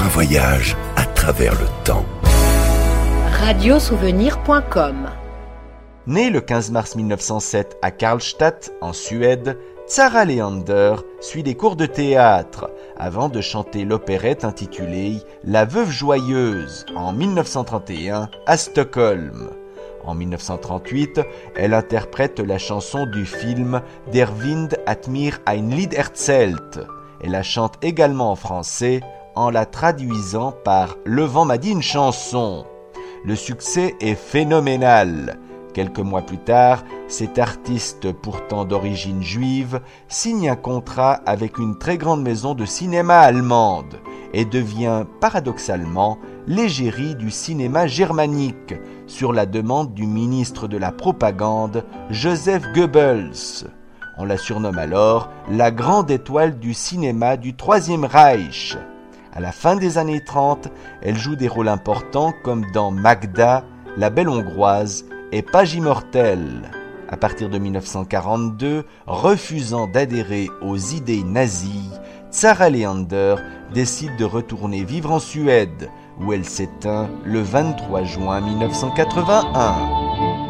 un voyage à travers le temps. Radiosouvenir.com. Née le 15 mars 1907 à Karlstadt, en Suède, Tsara Leander suit des cours de théâtre avant de chanter l'opérette intitulée La Veuve Joyeuse en 1931 à Stockholm. En 1938, elle interprète la chanson du film Der Wind hat mir ein Lied erzählt. Elle la chante également en français en la traduisant par Le vent m'a dit une chanson. Le succès est phénoménal. Quelques mois plus tard, cet artiste pourtant d'origine juive signe un contrat avec une très grande maison de cinéma allemande et devient paradoxalement l'égérie du cinéma germanique sur la demande du ministre de la Propagande, Joseph Goebbels. On la surnomme alors la grande étoile du cinéma du Troisième Reich. À la fin des années 30, elle joue des rôles importants comme dans Magda, La Belle Hongroise et Page immortelle. À partir de 1942, refusant d'adhérer aux idées nazies, Tsara Leander décide de retourner vivre en Suède, où elle s'éteint le 23 juin 1981.